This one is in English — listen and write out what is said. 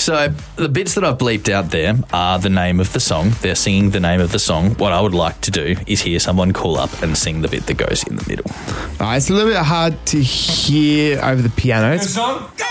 So the bits that I've bleeped out there are the name of the song. They're singing the name of the song. What I would like to do is hear someone call up and sing the bit that goes in the middle. It's a little bit hard to hear over the piano. Song, go!